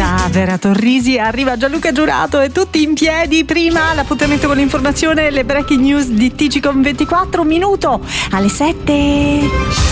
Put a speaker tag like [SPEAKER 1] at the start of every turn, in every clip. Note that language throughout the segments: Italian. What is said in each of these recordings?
[SPEAKER 1] Da Vera Torrisi arriva Gianluca Giurato e tutti in piedi. Prima l'appuntamento con l'informazione, le breaking news di TGcom 24, minuto alle 7.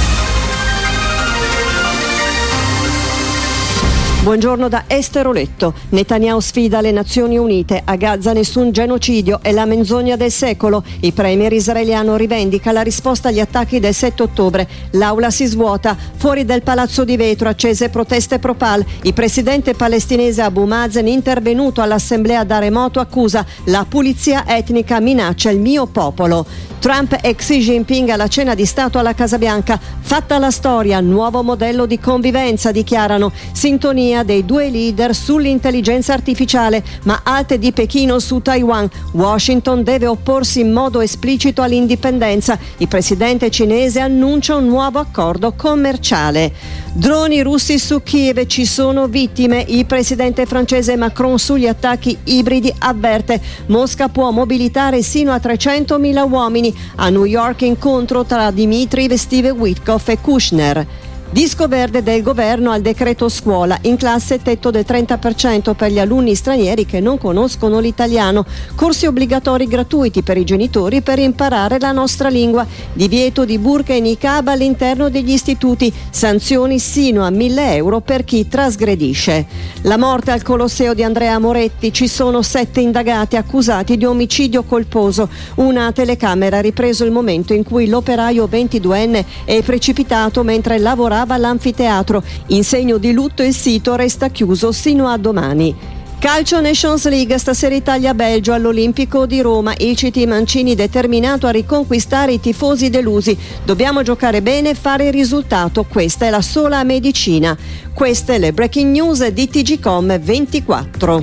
[SPEAKER 2] Buongiorno da Esther Oletto. Netanyahu sfida le Nazioni Unite. A Gaza nessun genocidio, è la menzogna del secolo. Il premier israeliano rivendica la risposta agli attacchi del 7 ottobre. L'aula si svuota. Fuori del palazzo di vetro accese proteste pro-Pal. Il presidente palestinese Abu Mazen, intervenuto all'assemblea da remoto, accusa la pulizia etnica minaccia il mio popolo. Trump e Xi Jinping alla cena di Stato alla Casa Bianca. Fatta la storia, nuovo modello di convivenza, dichiarano. Sintonia dei due leader sull'intelligenza artificiale, ma alte di Pechino su Taiwan. Washington deve opporsi in modo esplicito all'indipendenza. Il presidente cinese annuncia un nuovo accordo commerciale. Droni russi su Kiev, ci sono vittime. Il presidente francese Macron sugli attacchi ibridi avverte: Mosca può mobilitare sino a 300.000 uomini. A New York incontro tra Dmitriev, Steve Witkoff e Kushner. Disco verde del governo al decreto scuola. In classe tetto del 30% per gli alunni stranieri che non conoscono l'italiano. Corsi obbligatori gratuiti per i genitori per imparare la nostra lingua. Divieto di burqa e niqab all'interno degli istituti. Sanzioni sino a 1.000 euro per chi trasgredisce. La morte al Colosseo di Andrea Moretti. Ci sono 7 indagati accusati di omicidio colposo. Una telecamera ha ripreso il momento in cui l'operaio 22enne è precipitato mentre lavorava all'anfiteatro. In segno di lutto il sito resta chiuso sino a domani. Calcio Nations League, stasera Italia-Belgio all'Olimpico di Roma. Il CT Mancini determinato a riconquistare i tifosi delusi. Dobbiamo giocare bene e fare il risultato, questa è la sola medicina. Queste le breaking news di TGcom 24.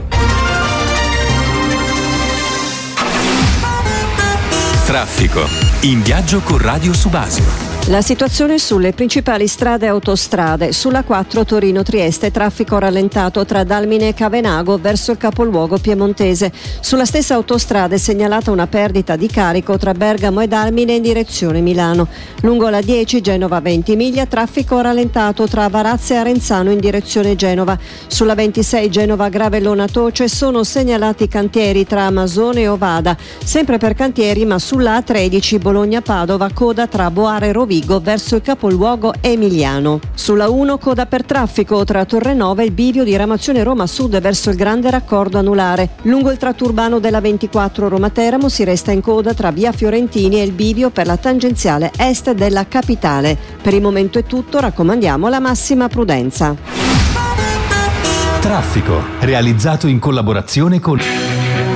[SPEAKER 3] Traffico. In viaggio con Radio Subasio.
[SPEAKER 2] La situazione sulle principali strade e autostrade. Sulla 4 Torino-Trieste, traffico rallentato tra Dalmine e Cavenago verso il capoluogo piemontese. Sulla stessa autostrada è segnalata una perdita di carico tra Bergamo e Dalmine in direzione Milano. Lungo la 10 Genova-Ventimiglia, traffico rallentato tra Varazze e Arenzano in direzione Genova. Sulla 26 Genova-Gravellona-Toce sono segnalati cantieri tra Masone e Ovada. Sempre per cantieri, ma sulla A13 Bologna-Padova, coda tra Boare e Rovigo verso il capoluogo emiliano. Sulla 1 coda per traffico tra Torrenova e il bivio di Ramazione Roma Sud verso il grande raccordo anulare. Lungo il tratto urbano della 24 Roma Teramo si resta in coda tra via Fiorentini e il bivio per la tangenziale est della capitale. Per il momento è tutto, raccomandiamo la massima prudenza.
[SPEAKER 3] Traffico, realizzato in collaborazione con